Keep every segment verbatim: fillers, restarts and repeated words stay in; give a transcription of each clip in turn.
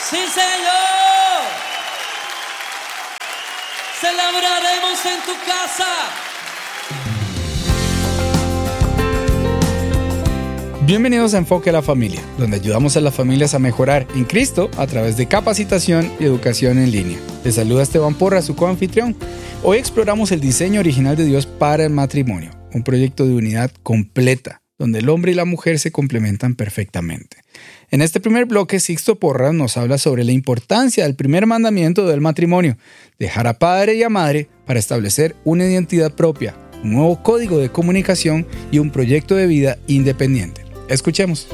Sí, Señor. Celebraremos en tu casa. Bienvenidos a Enfoque a la Familia, donde ayudamos a las familias a mejorar en Cristo a través de capacitación y educación en línea. Les saluda Esteban Porra, su coanfitrión. Hoy exploramos el diseño original de Dios para el matrimonio, un proyecto de unidad completa, donde el hombre y la mujer se complementan perfectamente. En este primer bloque, Sixto Porras nos habla sobre la importancia del primer mandamiento del matrimonio, dejar a padre y a madre para establecer una identidad propia, un nuevo código de comunicación y un proyecto de vida independiente. Escuchemos.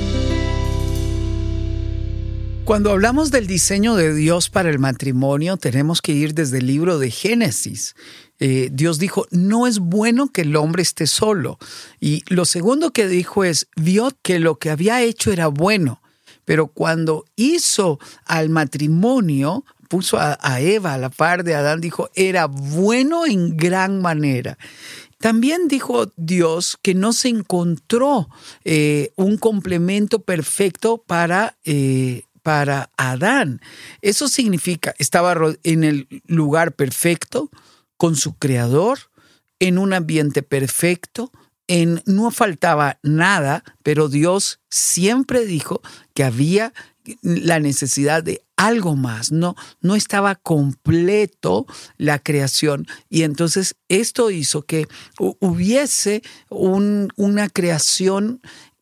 Cuando hablamos del diseño de Dios para el matrimonio, tenemos que ir desde el libro de Génesis. Eh, Dios dijo, no es bueno que el hombre esté solo. Y lo segundo que dijo es, vio que lo que había hecho era bueno. Pero cuando hizo al matrimonio, puso a, a Eva a la par de Adán, dijo, era bueno en gran manera. También dijo Dios que no se encontró eh, un complemento perfecto para, eh, para Adán. Eso significa, estaba en el lugar perfecto, con su creador, en un ambiente perfecto, en, no faltaba nada, pero Dios siempre dijo que había la necesidad de algo más, no, no estaba completo la creación, y entonces esto hizo que hubiese un, una creación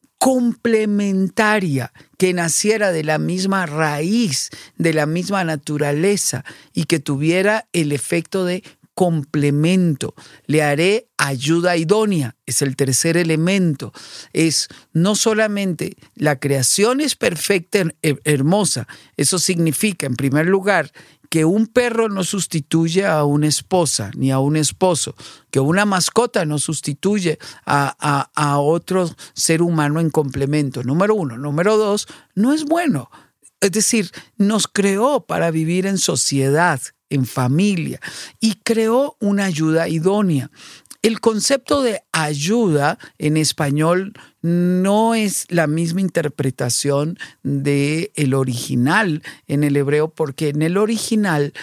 complementaria que naciera de la misma raíz, de la misma naturaleza, y que tuviera el efecto de complemento. Le haré ayuda idónea, es el tercer elemento. Es no solamente la creación es perfecta, hermosa. Eso significa, en primer lugar, que un perro no sustituye a una esposa ni a un esposo, que una mascota no sustituye a, a, a otro ser humano en complemento. Número uno. Número dos, no es bueno. Es decir, nos creó para vivir en sociedad, en familia, y creó una ayuda idónea. El concepto de ayuda en español no es la misma interpretación del original en el hebreo, porque en el original,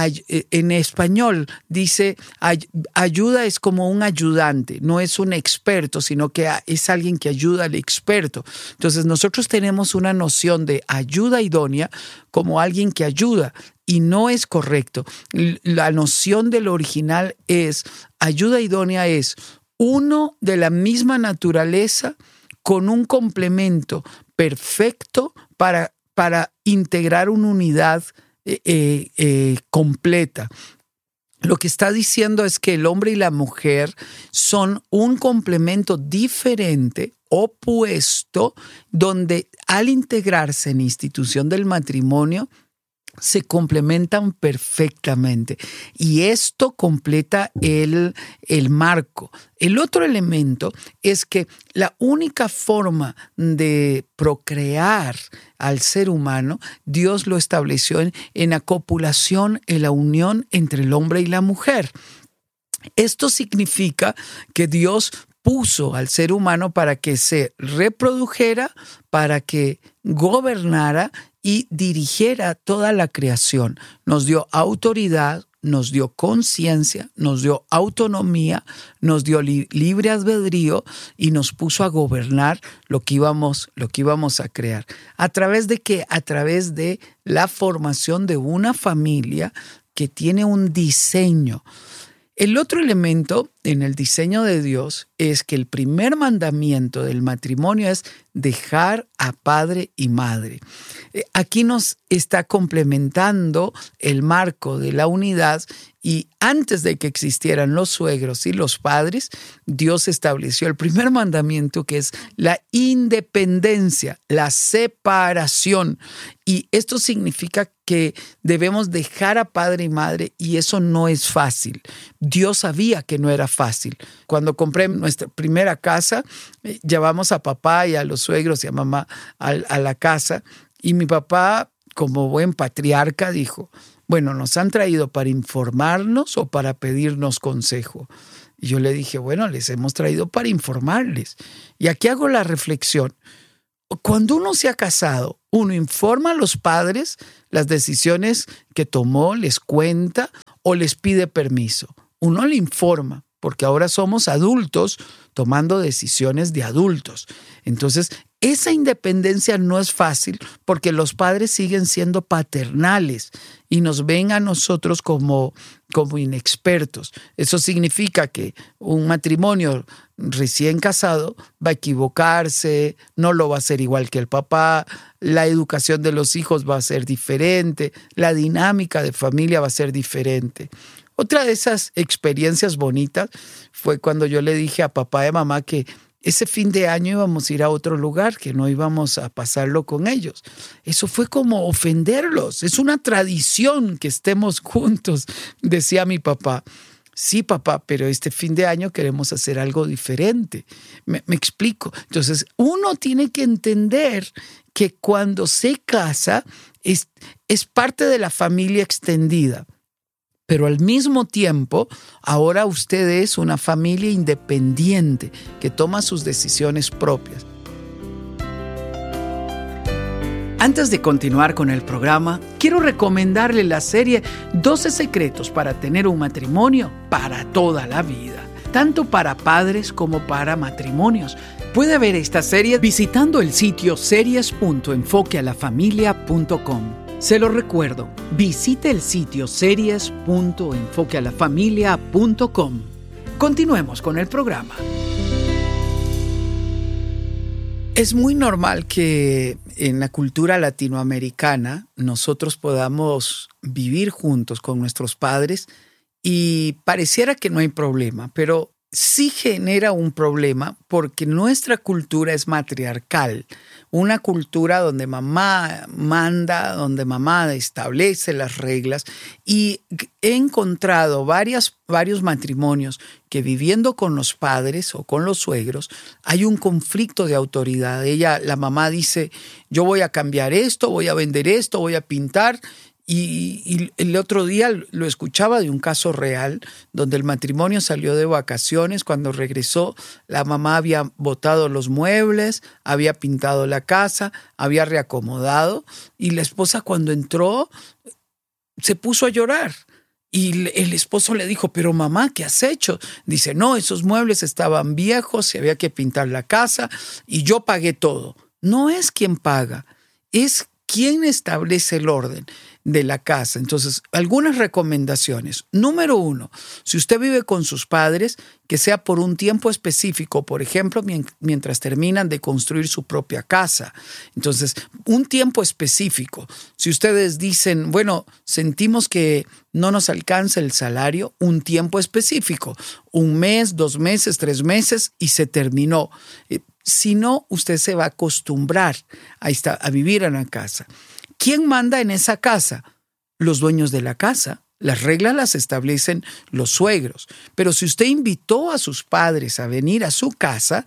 en español, dice ayuda es como un ayudante, no es un experto, sino que es alguien que ayuda al experto. Entonces nosotros tenemos una noción de ayuda idónea como alguien que ayuda, y no es correcto. La noción del original es, ayuda idónea es uno de la misma naturaleza con un complemento perfecto para, para integrar una unidad eh, eh, completa. Lo que está diciendo es que el hombre y la mujer son un complemento diferente, opuesto, donde al integrarse en la institución del matrimonio, se complementan perfectamente, y esto completa el, el marco. El otro elemento es que la única forma de procrear al ser humano, Dios lo estableció en, en la copulación, en la unión entre el hombre y la mujer. Esto significa que Dios puso al ser humano para que se reprodujera, para que gobernara y dirigiera toda la creación. Nos dio autoridad, nos dio conciencia, nos dio autonomía, nos dio li- libre albedrío y nos puso a gobernar lo que íbamos, lo que íbamos a crear. ¿A través de qué? A través de la formación de una familia que tiene un diseño. El otro elemento en el diseño de Dios es que el primer mandamiento del matrimonio es dejar a padre y madre. Aquí nos está complementando el marco de la unidad, y antes de que existieran los suegros y los padres, Dios estableció el primer mandamiento, que es la independencia, la separación. Y esto significa que debemos dejar a padre y madre, y eso no es fácil. Dios sabía que no era fácil. Cuando compré nuestra primera casa, llevamos a papá y a los suegros y a mamá a, a la casa, y mi papá, como buen patriarca, dijo, bueno, ¿nos han traído para informarnos o para pedirnos consejo? Y yo le dije, bueno, les hemos traído para informarles. Y aquí hago la reflexión. Cuando uno se ha casado, Uno informa a los padres las decisiones que tomó, les cuenta o les pide permiso. Uno le informa, porque ahora somos adultos tomando decisiones de adultos. Entonces, esa independencia no es fácil porque los padres siguen siendo paternales y nos ven a nosotros como, como inexpertos. Eso significa que un matrimonio recién casado va a equivocarse, no lo va a hacer igual que el papá, la educación de los hijos va a ser diferente, la dinámica de familia va a ser diferente. Otra de esas experiencias bonitas fue cuando yo le dije a papá y a mamá que ese fin de año íbamos a ir a otro lugar, que no íbamos a pasarlo con ellos. Eso fue como ofenderlos. Es una tradición que estemos juntos, decía mi papá. Sí, papá, pero este fin de año queremos hacer algo diferente. Me, me explico. Entonces, uno tiene que entender que cuando se casa es, es parte de la familia extendida. Pero al mismo tiempo, ahora usted es una familia independiente que toma sus decisiones propias. Antes de continuar con el programa, quiero recomendarle la serie doce secretos para tener un matrimonio para toda la vida, tanto para padres como para matrimonios. Puede ver esta serie visitando el sitio series punto enfoque a la familia punto com. Se lo recuerdo, visite el sitio series punto enfoque a la familia punto com. Continuemos con el programa. Es muy normal que en la cultura latinoamericana nosotros podamos vivir juntos con nuestros padres y pareciera que no hay problema, pero sí genera un problema porque nuestra cultura es matriarcal, una cultura donde mamá manda, donde mamá establece las reglas, y he encontrado varias, varios matrimonios que viviendo con los padres o con los suegros hay un conflicto de autoridad. Ella, la mamá dice, yo voy a cambiar esto, voy a vender esto, voy a pintar. Y, y el otro día lo escuchaba de un caso real donde el matrimonio salió de vacaciones. Cuando regresó, la mamá había botado los muebles, había pintado la casa, había reacomodado, y la esposa cuando entró se puso a llorar. Y el esposo le dijo, pero mamá, ¿qué has hecho? Dice, no, esos muebles estaban viejos, había que pintar la casa y yo pagué todo. No es quien paga, es quien establece el orden de la casa. Entonces, algunas recomendaciones. Número uno, si usted vive con sus padres, que sea por un tiempo específico, por ejemplo, mientras terminan de construir su propia casa. Entonces, un tiempo específico. Si ustedes dicen, bueno, sentimos que no nos alcanza el salario, un tiempo específico. Un mes, dos meses, tres meses y se terminó. Si no, usted se va a acostumbrar a, estar, a vivir en la casa. ¿Quién manda en esa casa? Los dueños de la casa. Las reglas las establecen los suegros. Pero si usted invitó a sus padres a venir a su casa,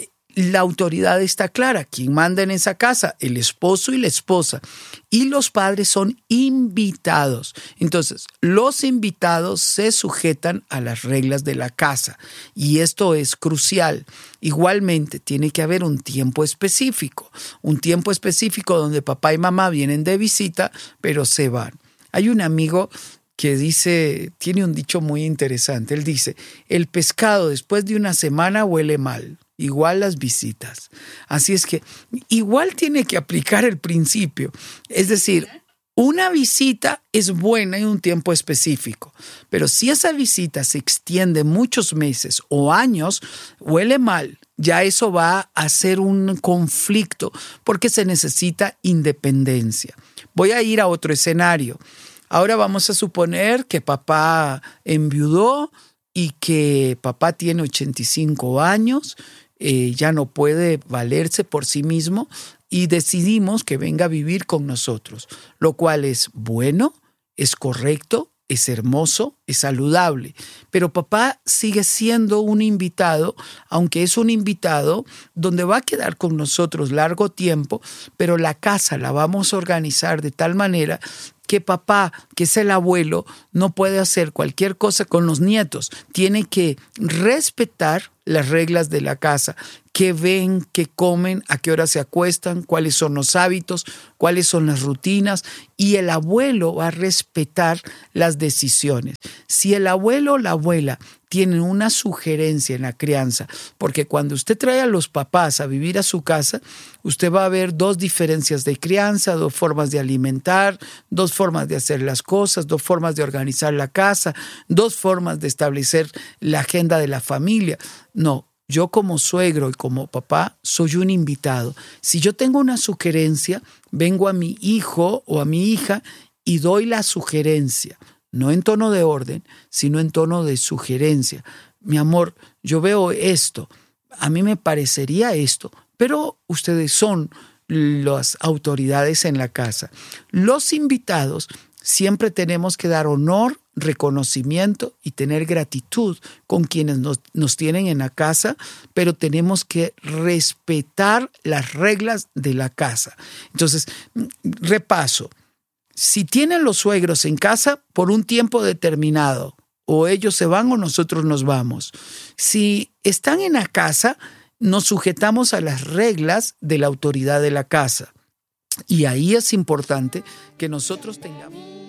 la autoridad está clara. ¿Quién manda en esa casa? El esposo y la esposa. Y los padres son invitados. Entonces, los invitados se sujetan a las reglas de la casa. Y esto es crucial. Igualmente, tiene que haber un tiempo específico. Un tiempo específico donde papá y mamá vienen de visita, pero se van. Hay un amigo que dice, tiene un dicho muy interesante. Él dice, el pescado después de una semana huele mal. Igual las visitas. Así es que igual tiene que aplicar el principio. Es decir, una visita es buena en un tiempo específico, pero si esa visita se extiende muchos meses o años, huele mal. Ya eso va a ser un conflicto porque se necesita independencia. Voy a ir a otro escenario. Ahora vamos a suponer que papá enviudó y que papá tiene ochenta y cinco años, Eh, ya no puede valerse por sí mismo y decidimos que venga a vivir con nosotros, lo cual es bueno, es correcto, es hermoso, es saludable. Pero papá sigue siendo un invitado, aunque es un invitado donde va a quedar con nosotros largo tiempo, pero la casa la vamos a organizar de tal manera que papá, que es el abuelo, no puede hacer cualquier cosa con los nietos. Tiene que respetar las reglas de la casa. ¿Qué ven? ¿Qué comen? ¿A qué hora se acuestan? ¿Cuáles son los hábitos? ¿Cuáles son las rutinas? Y el abuelo va a respetar las decisiones. Si el abuelo o la abuela tienen una sugerencia en la crianza, porque cuando usted trae a los papás a vivir a su casa, usted va a ver dos diferencias de crianza, dos formas de alimentar, dos formas de hacer las cosas, dos formas de organizar la casa, dos formas de establecer la agenda de la familia. No. Yo como suegro y como papá soy un invitado. Si yo tengo una sugerencia, vengo a mi hijo o a mi hija y doy la sugerencia, no en tono de orden, sino en tono de sugerencia. Mi amor, yo veo esto, a mí me parecería esto, pero ustedes son las autoridades en la casa. Los invitados siempre tenemos que dar honor, reconocimiento y tener gratitud con quienes nos, nos tienen en la casa, pero tenemos que respetar las reglas de la casa. Entonces, repaso. Si tienen los suegros en casa por un tiempo determinado, o ellos se van o nosotros nos vamos. Si están en la casa, nos sujetamos a las reglas de la autoridad de la casa. Y ahí es importante que nosotros tengamos...